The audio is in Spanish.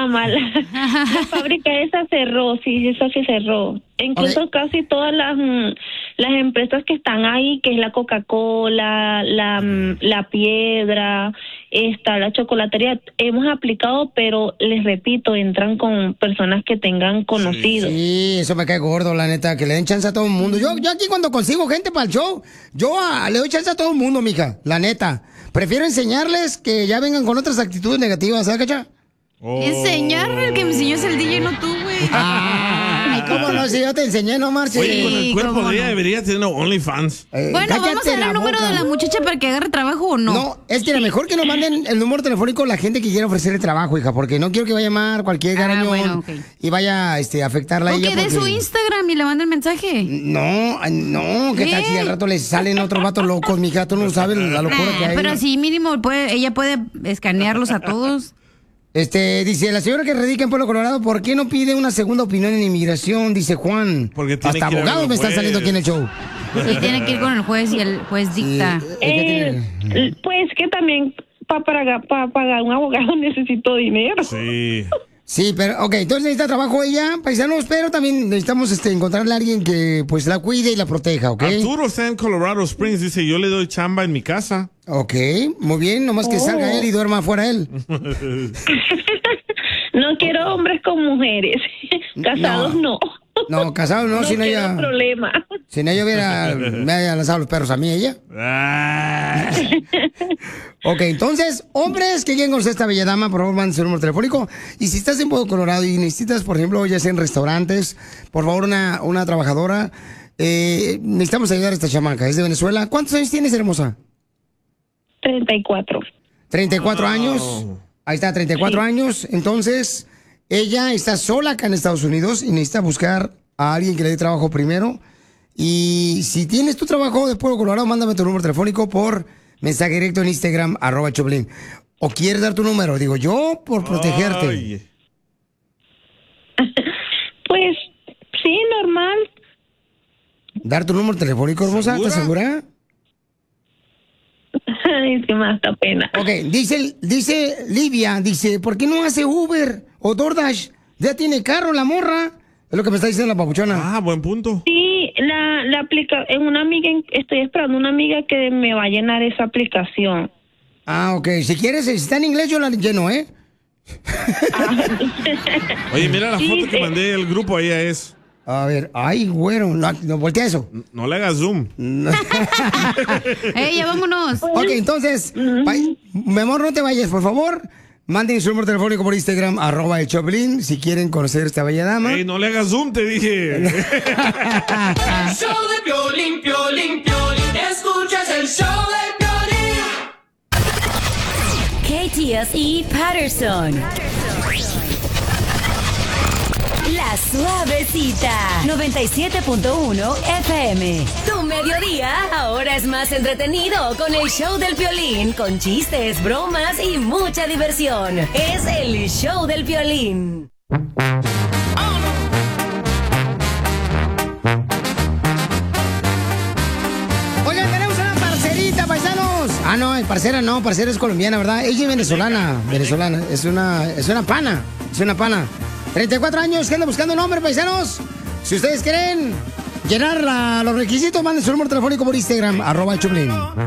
mamá, la fábrica esa cerró, sí, esa se cerró. Incluso casi todas las empresas que están ahí, que es la Coca-Cola, la Piedra, la chocolatería, hemos aplicado, pero les repito, entran con personas que tengan conocidos. Sí, eso me cae gordo, la neta, que le den chance a todo el mundo. Yo aquí cuando consigo gente para el show, le doy chance a todo el mundo, mija, la neta. Prefiero enseñarles que ya vengan con otras actitudes negativas, ¿sabes, Cacha? Enseñar, el que me enseñó es el DJ, no tú, güey. Ay, ¿cómo no? Si yo te enseñé, no, Marci. Oye, con el cuerpo de ella debería tener OnlyFans. Bueno, vamos a ver el número de la muchacha para que agarre trabajo o no. No, es que mejor que nos manden el número telefónico la gente que quiera ofrecerle trabajo, hija, porque no quiero que vaya a llamar cualquier garañón y vaya a afectarla a ella. Que dé su Instagram y le mande el mensaje. No, ¿qué tal si al rato le salen otros vatos locos, mija? Tú no sabes la locura que hay. Pero así mínimo ella puede escanearlos a todos. Dice, la señora que radica en Pueblo Colorado, ¿por qué no pide una segunda opinión en inmigración? Dice Juan. Porque tiene hasta que ir abogados me están juez. saliendo aquí en el show. Sí, tiene que ir con el juez y el juez dicta. Pues que también para pagar un abogado necesito dinero. Sí. Sí, pero, entonces necesita trabajo ella, paisanos, pero también necesitamos encontrarle a alguien que, pues, la cuide y la proteja, ¿ok? Arturo está en Colorado Springs, dice, yo le doy chamba en mi casa. Ok, muy bien, nomás que salga él y duerma afuera él. No quiero hombres con mujeres. Casados no. No, casados no, si no ella... problema. Si no yo me había lanzado los perros a mí, ella. Ok, entonces, hombres que lleguen con esta bella dama, por favor, manden su número telefónico. Y si estás en Pueblo Colorado y necesitas, por ejemplo, ya sea en restaurantes, por favor, una trabajadora, necesitamos ayudar a esta chamaca. Es de Venezuela. ¿Cuántos años tienes, hermosa? 34. 34 años. Ahí está, 34 años. Entonces, ella está sola acá en Estados Unidos y necesita buscar a alguien que le dé trabajo primero. Y si tienes tu trabajo de Pueblo Colorado, mándame tu número telefónico por mensaje directo en Instagram, @Choplin. ¿O quieres dar tu número? Digo, yo por protegerte. Ay. Pues, sí, normal. ¿Dar tu número telefónico, hermosa? ¿Estás segura? Ay, sí, me da pena. Ok, dice Livia, ¿por qué no hace Uber o DoorDash? Ya tiene carro la morra. Es lo que me está diciendo la papuchona. Ah, buen punto. Sí, la aplica en una amiga, estoy esperando una amiga que me va a llenar esa aplicación. Ah, ok. Si quieres, si está en inglés, yo la lleno, ¿eh? Oye, mira la foto que mandé del grupo, ella es. A ver, ay, güero, no voltea eso. No le hagas zoom. ¡Ey, ya vámonos! Ok, entonces, mi amor, no te vayas, por favor. Manden su número telefónico por Instagram, @el Choplin, si quieren conocer a esta bella dama. Ey, no le hagas zoom, te dije. El show de Piolín, Piolín, Piolín. Escuchas el show de Piolín. KTSE Patterson. La Suavecita, 97.1 FM. Tu mediodía ahora es más entretenido con el show del Piolín, con chistes, bromas y mucha diversión. Es el show del Piolín. Oigan, tenemos una parcerita, paisanos. Ah, no, parcera es colombiana, ¿verdad? Ella es venezolana, es una pana. 34 años, que anda buscando nombre, paisanos. Si ustedes quieren llenar los requisitos, manden su número telefónico por Instagram, @Choplin.